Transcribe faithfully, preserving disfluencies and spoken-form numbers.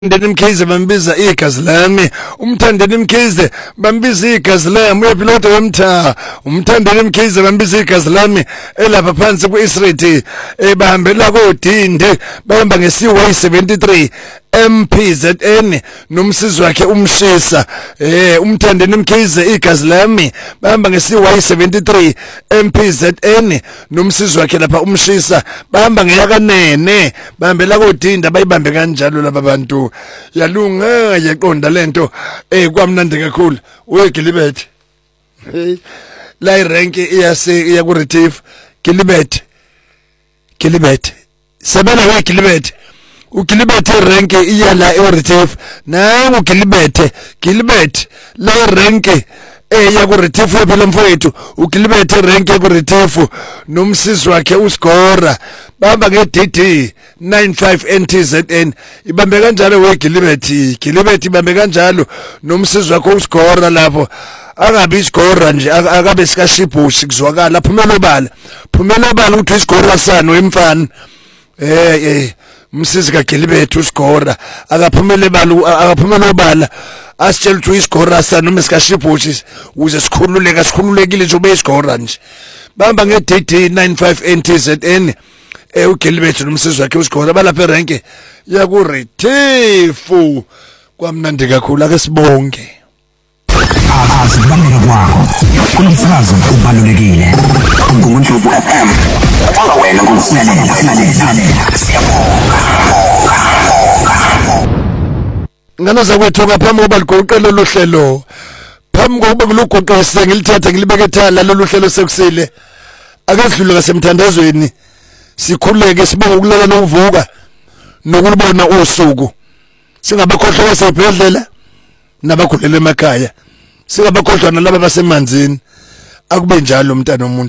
Umthandeni Mkhize bambiza igazi lami, umthandeni Mkhize bambiza igazi lami, uyapilota wemtha. Umthandeni Mkhize bambiza igazi lami elapha phansi kuIsrael ebahambela kodinde bahamba ngesi Y seventy-three M P Z N nomsizi wakhe umshisa. Eh umthandeni Mkhize igazi lami bahamba ngesi Y seventy-three M P Z N nomsizi wakhe lapha umshisa bahamba ngeyakanene bahambela kodinde bayibambe kanjalo laba bantu. Yalunga yaqonda lento eh kwamnandi kakhulu uyegilibethe hey la irank iyase iya ku retrieve gilibethe gilibethe sabela we gilibethe ugilibethe rank iya la e retrieve na ugilibethe gilibethe la rank eya ku retrieve phela mfowethu ugilibethe rank ku retrieve nomsizi wakhe uscora bamba nge D D ninety-five N T Z N ibambe kanjalo we Gilibert Gilibert ibambe kanjalo nomsizi wakho uscora lapho angabi iscora nje akabe sika Shibushi kuzwakala phumela obala phumela obala uthi iscora sano emfana eh eh umsizi ka Gilibert uscora akaphumele balo akaphumela obala asitshela ukuthi iscora sano noma sika Shibushi uze sikhululeka sikhululekile nje ube iscora nje bamba nge D D ninety-five N T Z N eh uGilibert nomsizi wakhe usikhona balapha eranke yaku retrieve kwamnandi kakhulu ake sibonke asibambele kwakho kumsakazo kubalulekile nguNdlovu F M anga wena ngomsilalela silalela siyabonga nganaza kwethu ngaphambi koba ligoqele lo hlelo phambi kokuba kulogoqe sengilithatha ngilibeke ethala lolu hlelo sekusile akadlule ngasemthandazweni sikhuleke sibonga ukulala nokuvuka nokulibona usuku singabakhohlwa basebhedlela nabakhulele emakhaya singabakhohlwa nalabo basemanzini akube njalo umntana womuntu.